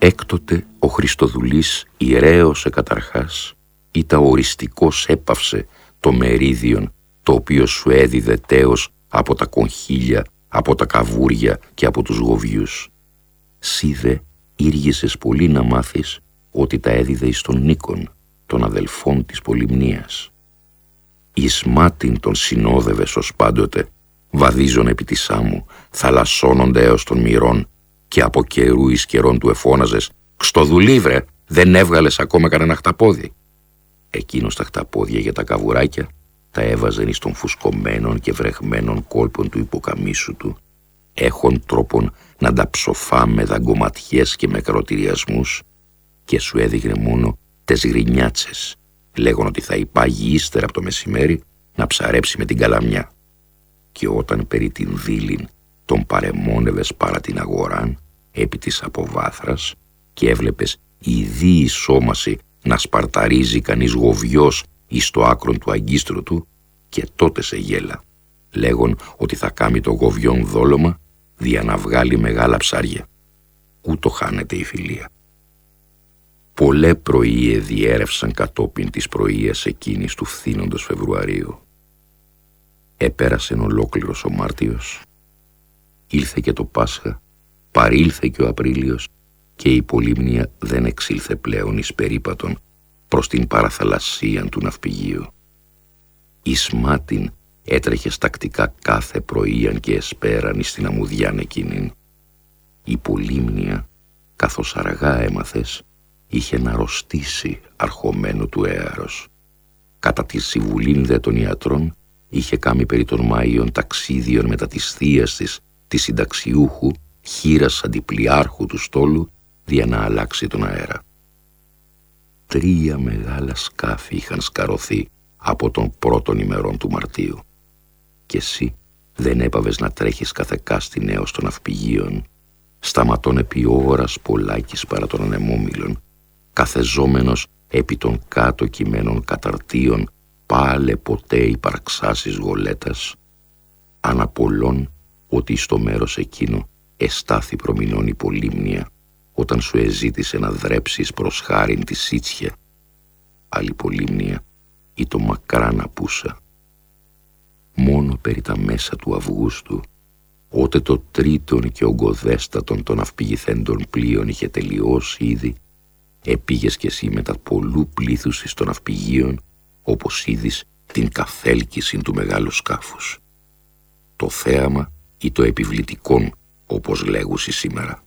Έκτοτε ο Χριστοδουλής ιερέωσε καταρχάς ή τα οριστικός έπαυσε το μερίδιον το οποίο σου έδιδε τέος από τα κονχύλια, από τα καβούρια και από τους γοβιούς. Σίδε ήργησες πολύ να μάθεις ότι τα έδιδε εις τον Νίκον, των αδελφών της Πολυμνίας. Εις μάτιν τον συνόδευες ως πάντοτε, βαδίζον επί της άμμου, θαλασσώνονται έως των μυρών, και από καιρού εις καιρών του εφώναζες «Ξτοδουλή βρε, δεν έβγαλες ακόμα κανένα χταπόδι». Εκείνος τα χταπόδια για τα καβουράκια τα έβαζεν εις των φουσκωμένων και βρεγμένων κόλπων του υποκαμίσου του, έχων τρόπον να τα ψοφά με δαγκωματιές και με καροτηριασμούς, και σου έδειχνε μόνο τες γρινιάτσες, λέγον ότι θα υπάγει ύστερα από το μεσημέρι να ψαρέψει με την καλαμιά. Και όταν περί την δίλην τον παρεμόνευες παρά την αγοράν, επί της αποβάθρας, και έβλεπες ειδή η σώμαση να σπαρταρίζει κανείς γοβιός εις το άκρον του αγκίστρου του, και τότε σε γέλα, λέγον ότι θα κάμει το γοβιόν δόλωμα δια να βγάλει μεγάλα ψάρια. Ούτω χάνεται η φιλία. Πολλέ πρωίε διέρευσαν κατόπιν της πρωίας εκείνης του φθήνοντος Φεβρουαρίου. Έπερασεν ολόκληρος ο Μάρτιος, ήλθε και το Πάσχα, παρήλθε και ο Απρίλιος, και η Πολύμνια δεν εξήλθε πλέον εις περίπατον προς την παραθαλασσίαν του ναυπηγείου. Εις μάτιν έτρεχες τακτικά κάθε πρωίαν και εσπέραν εις την αμμουδιάν εκείνην. Η Πολύμνια, καθώς αργά έμαθες, είχε να αρρωστήσει αρχομένο του έαρος. Κατά τη συμβουλήν δε των ιατρών, είχε κάμει περί των Μάιων ταξίδιων μετά της θείας της συνταξιούχου, χείρας αντιπλιάρχου του στόλου, δια να αλλάξει τον αέρα. 3 μεγάλα σκάφη είχαν σκαρωθεί από των πρώτων ημερών του Μαρτίου. Και εσύ δεν έπαβες να τρέχεις καθεκάστη έως των ναυπηγείων, σταματών επί ώρας πολλάκις παρά των ανεμόμυλων, καθεζόμενος επί των κάτω κειμένων καταρτίων, πάλε ποτέ υπαρξάσεις γολέτας, αναπολών ότι στο μέρος εκείνο εστάθη προμηνών η Πολύμνια, όταν σου εζήτησε να δρέψεις προς χάριν τη Σίτσια. Άλλη Πολύμνια ή το μακράν απούσα. Μόνο περί τα μέσα του Αυγούστου, ότε το τρίτον και ογκοδέστατον των αυπηγηθέντων πλοίων είχε τελειώσει ήδη, επήγες κι εσύ μετά πολλού πλήθους εις των αυπηγείων, όπως είδης την καθέλκυση του μεγάλου σκάφους. Το θέαμα ή το επιβλητικόν, όπως λέγουσι σήμερα.